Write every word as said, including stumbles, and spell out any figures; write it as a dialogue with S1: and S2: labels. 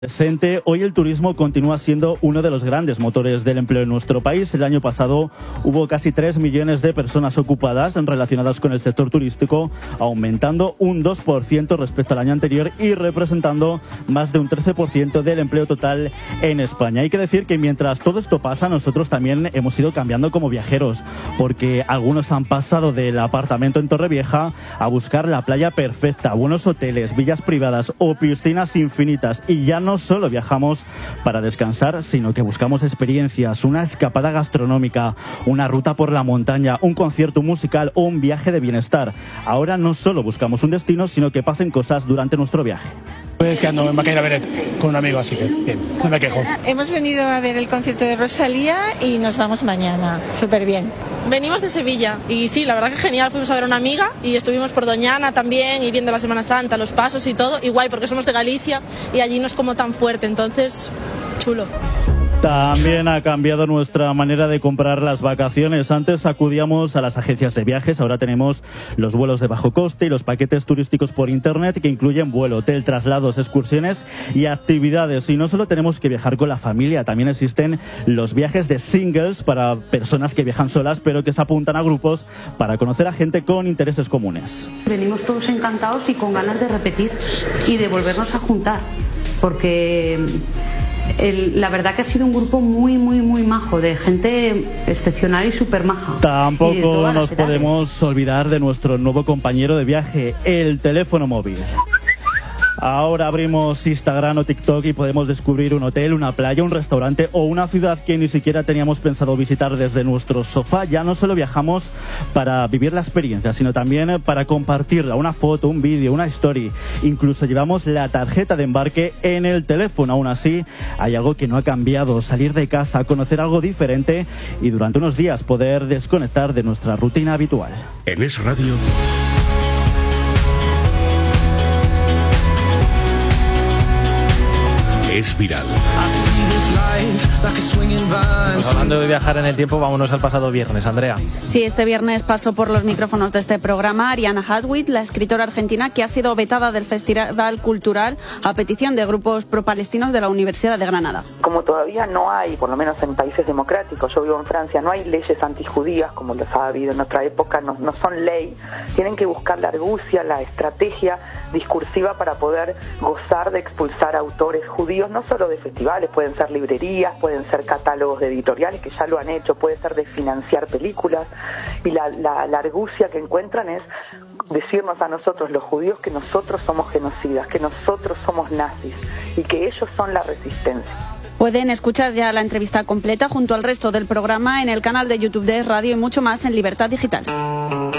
S1: Presente. Hoy el turismo continúa siendo uno de los grandes motores del empleo en nuestro país. El año pasado hubo casi tres millones de personas ocupadas relacionadas con el sector turístico, aumentando un dos por ciento respecto al año anterior y representando más de un trece por ciento del empleo total en España. Hay que decir que mientras todo esto pasa, nosotros también hemos ido cambiando como viajeros, porque algunos han pasado del apartamento en Torrevieja a buscar la playa perfecta, buenos hoteles, villas privadas o piscinas infinitas, y ya no No solo viajamos para descansar, sino que buscamos experiencias, una escapada gastronómica, una ruta por la montaña, un concierto musical o un viaje de bienestar. Ahora no solo buscamos un destino, sino que pasen cosas durante nuestro viaje.
S2: Pues que ando en Maqueira Beret con un amigo, así que bien, no me quejo.
S3: Hemos venido a ver el concierto de Rosalía y nos vamos mañana, súper bien.
S4: Venimos de Sevilla y sí, la verdad que genial, fuimos a ver a una amiga y estuvimos por Doñana también y viendo la Semana Santa, los pasos y todo, y guay porque somos de Galicia y allí no es como tan fuerte, entonces chulo.
S1: También ha cambiado nuestra manera de comprar las vacaciones. Antes acudíamos a las agencias de viajes, ahora tenemos los vuelos de bajo coste y los paquetes turísticos por internet que incluyen vuelo, hotel, traslados, excursiones y actividades. Y no solo tenemos que viajar con la familia, también existen los viajes de singles para personas que viajan solas pero que se apuntan a grupos para conocer a gente con intereses comunes.
S5: Venimos todos encantados y con ganas de repetir y de volvernos a juntar, porque El, la verdad que ha sido un grupo muy, muy, muy majo, de gente excepcional y súper maja.
S1: Tampoco nos podemos olvidar de nuestro nuevo compañero de viaje, el teléfono móvil. Ahora abrimos Instagram o TikTok y podemos descubrir un hotel, una playa, un restaurante o una ciudad que ni siquiera teníamos pensado visitar desde nuestro sofá. Ya no solo viajamos para vivir la experiencia, sino también para compartirla, una foto, un vídeo, una story. Incluso llevamos la tarjeta de embarque en el teléfono. Aún así, hay algo que no ha cambiado: salir de casa, conocer algo diferente y durante unos días poder desconectar de nuestra rutina habitual.
S6: En Es Radio. Es viral.
S7: Pues hablando de viajar en el tiempo, vámonos al pasado viernes, Andrea.
S8: Sí, este viernes pasó por los micrófonos de este programa Ariana Hutzeit, la escritora argentina que ha sido vetada del Festival Cultural a petición de grupos pro-palestinos de la Universidad de Granada.
S9: Como todavía no hay, por lo menos en países democráticos, yo vivo en Francia, no hay leyes antijudías como los ha habido en otra época, no, no son ley, tienen que buscar la argucia, la estrategia discursiva para poder gozar de expulsar a autores judíos, no solo de festivales, pueden ser librerías, pueden ser catálogos de editoriales que ya lo han hecho, puede ser de financiar películas, y la, la, la argucia que encuentran es decirnos a nosotros los judíos que nosotros somos genocidas, que nosotros somos nazis y que ellos son la resistencia.
S8: Pueden escuchar ya la entrevista completa junto al resto del programa en el canal de YouTube de Es Radio y mucho más en Libertad Digital.